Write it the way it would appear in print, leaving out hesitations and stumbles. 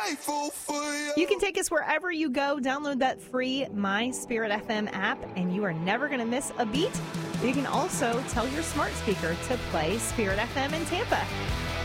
grateful for you. You can take us wherever you go. Download that free My Spirit FM app, and you are never going to miss a beat. You can also tell your smart speaker to play Spirit FM in Tampa.